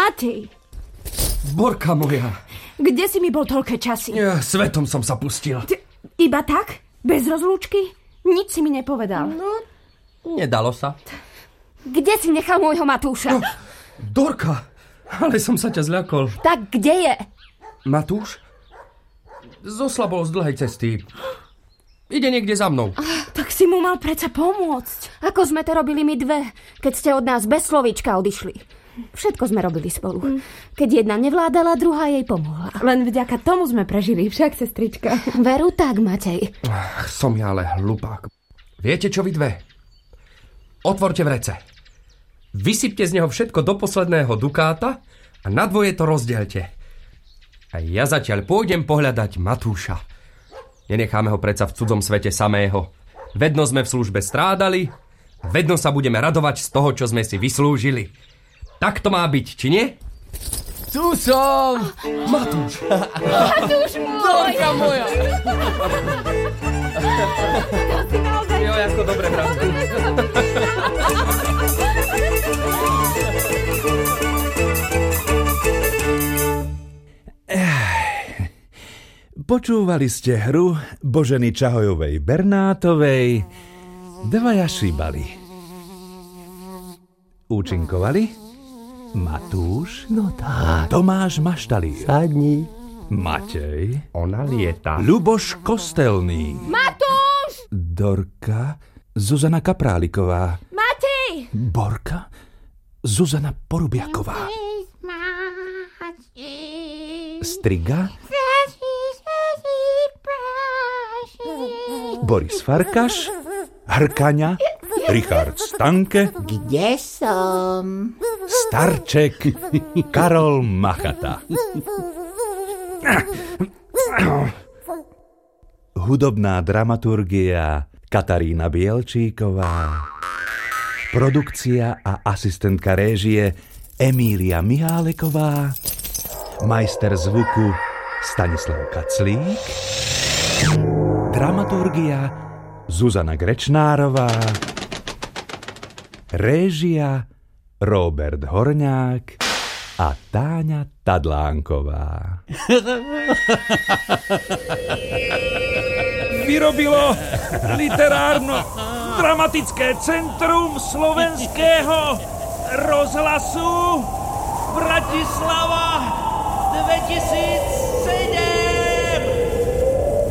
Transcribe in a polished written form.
Matej! Borka moja. Kde si mi bol toľké časy? Svetom som sa pustil. Iba tak? Bez rozlúčky? Nič si mi nepovedal. No, nedalo sa. Kde si nechal môjho Matúša? Dorka, ale som sa ťa zľakol. Tak kde je? Matúš? Zoslabol z dlhej cesty. Ide niekde za mnou. Tak si mu mal predsa pomôcť. Ako sme to robili my dve, keď ste od nás bez slovíčka odišli. Všetko sme robili spolu. Keď jedna nevládala, druhá jej pomohla. Len vďaka tomu sme prežili, však, sestrička. Veru tak, Matej. Som ja ale hlupák. Viete čo vy dve? Otvorte vrece. Vysypte z neho všetko do posledného dukáta a na dvoje to rozdielte. A ja zatiaľ pôjdem pohľadať Matúša. Nenecháme ho predsa v cudzom svete samého. Vedno sme v službe strádali, vedno sa budeme radovať z toho, čo sme si vyslúžili. Tak to má byť, či nie? Tu som! Matúš! Matúš môj! Dorka moja! To si naozaj... Jo, ako dobre, bratku. Počúvali ste hru Boženy Čahojovej Bernátovej Dvaja šibali. Účinkovali Matúš, No tak. Tomáš Maštalír, Sadni. Matej, Ona lieta. Ľuboš Kostelný, Matúš! Dorka, Zuzana Kapráliková, Matej! Borka, Zuzana Porubiaková, Striga, Boris Farkaš, Hrkaňa, Richard Stanke, Kde som? Starček, Karol Machata. Hudobná dramaturgia Katarína Bielčíková. Produkcia a asistentka réžie Emília Miháleková. Majster zvuku Stanislav Kaclík. Dramaturgia Zuzana Grečnárová. Réžia Robert Horňák a Táňa Tadlánková. Vyrobilo literárno-dramatické centrum slovenského rozhlasu Bratislava 2007.